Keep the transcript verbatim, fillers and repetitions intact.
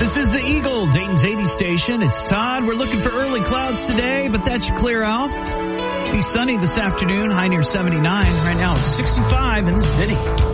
This is the Eagle, Dayton's eighty station. It's Todd. We're looking for early clouds today, but that should clear out. Be sunny this afternoon, high near seventy-nine. Right now it's sixty-five in the city.